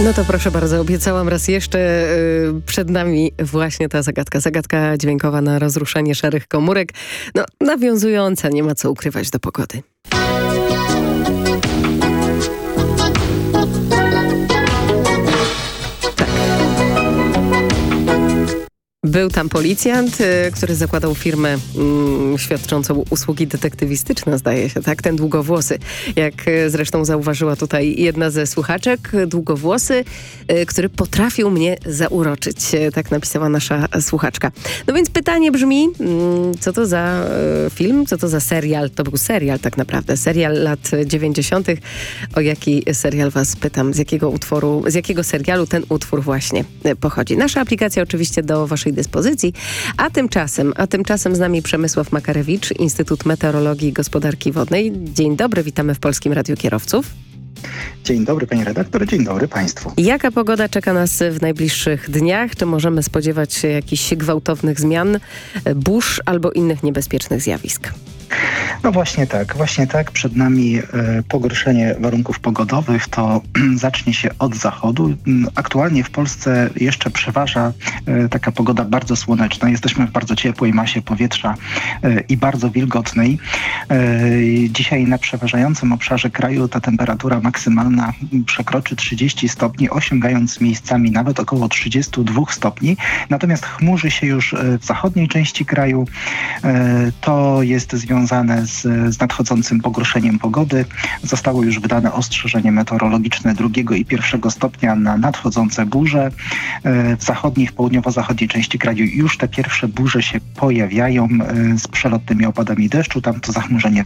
No to proszę bardzo, obiecałam raz jeszcze, przed nami właśnie ta zagadka. Zagadka dźwiękowa na rozruszanie szarych komórek. No, nawiązująca, nie ma co ukrywać, do pogody. Był tam policjant, który zakładał firmę świadczącą usługi detektywistyczne, zdaje się, tak? Ten długowłosy. Jak zresztą zauważyła tutaj jedna ze słuchaczek, długowłosy, który potrafił mnie zauroczyć. Tak napisała nasza słuchaczka. No więc pytanie brzmi, co to za film, co to za serial? To był serial tak naprawdę, serial lat 90. O jaki serial was pytam? Z jakiego serialu ten utwór właśnie pochodzi? Nasza aplikacja oczywiście do waszej dyspozycji, a tymczasem z nami Przemysław Makarewicz, Instytut Meteorologii i Gospodarki Wodnej. Dzień dobry, witamy w Polskim Radiu Kierowców. Dzień dobry pani redaktor, dzień dobry państwu. Jaka pogoda czeka nas w najbliższych dniach? Czy możemy spodziewać się jakichś gwałtownych zmian, burz albo innych niebezpiecznych zjawisk? No właśnie tak. Przed nami pogorszenie warunków pogodowych. To zacznie się od zachodu. Aktualnie w Polsce jeszcze przeważa taka pogoda bardzo słoneczna. Jesteśmy w bardzo ciepłej masie powietrza i bardzo wilgotnej. Dzisiaj na przeważającym obszarze kraju ta temperatura maksymalna przekroczy 30 stopni, osiągając miejscami nawet około 32 stopni. Natomiast chmurzy się już w zachodniej części kraju. To jest związane z nadchodzącym pogorszeniem pogody. Zostało już wydane ostrzeżenie meteorologiczne 2. i 1. stopnia na nadchodzące burze. W zachodniej, w południowo-zachodniej części kraju już te pierwsze burze się pojawiają z przelotnymi opadami deszczu. Tam to zachmurzenie